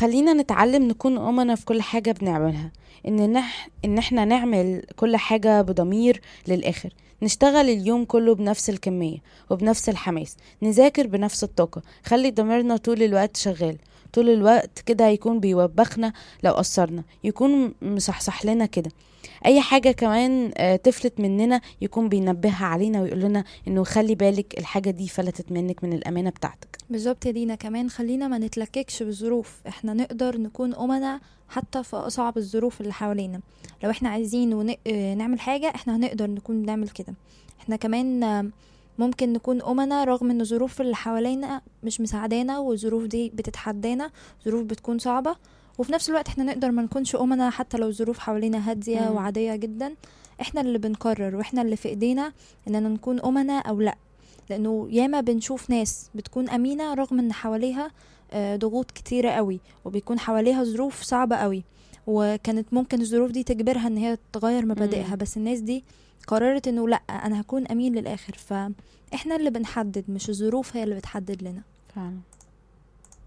خلينا نتعلم نكون أمنا في كل حاجة بنعملها، إن احنا نعمل كل حاجة بضمير للآخر، نشتغل اليوم كله بنفس الكمية وبنفس الحماس، نذاكر بنفس الطاقة. خلي ضميرنا طول الوقت شغال، طول الوقت كده يكون بيوبخنا لو قصرنا، يكون مصحصح لنا كده اي حاجة كمان تفلت مننا، يكون بينبهها علينا ويقول لنا انه خلي بالك الحاجة دي فلتت منك من الامانة بتاعتك. بالظبط يا دينا، كمان خلينا ما نتلككش بالظروف، احنا نقدر نكون أمنا حتى في أصعب الظروف اللي حوالينا. لو احنا عايزين نعمل حاجة، احنا هنقدر نكون بنعمل كده. احنا كمان ممكن نكون أمنا رغم ان الظروف اللي حوالينا مش مساعدانا، والظروف دي بتتحدانا، ظروف بتكون صعبة. وفي نفس الوقت احنا نقدر ما نكونش أمنا حتى لو الظروف حوالينا هادية مم. وعادية جدا. احنا اللي بنقرر، واحنا اللي في ايدينا اننا نكون أمنا او لا. لانه ياما بنشوف ناس بتكون امينة رغم ان حواليها ضغوط كتيرة قوي، وبيكون حواليها ظروف صعبة قوي، وكانت ممكن الظروف دي تجبرها ان هي تغير مبادئها، مم. بس الناس دي قررت انه لا، انا هكون امين للاخر. فاحنا اللي بنحدد، مش الظروف هي اللي بتحدد لنا. فعلا.